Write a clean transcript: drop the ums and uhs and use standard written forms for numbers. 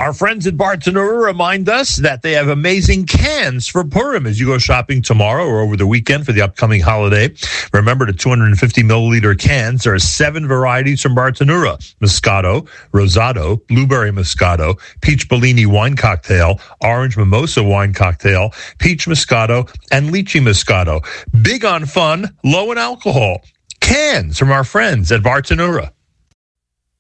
Our friends at Bartenura remind us that they have amazing cans for Purim as you go shopping tomorrow or over the weekend for the upcoming holiday. Remember the 250 milliliter cans. There are 7 varieties from Bartenura: Moscato, Rosado, Blueberry Moscato, Peach Bellini Wine Cocktail, Orange Mimosa Wine Cocktail, Peach Moscato, and Lychee Moscato. Big on fun, low in alcohol. Cans from our friends at Bartenura.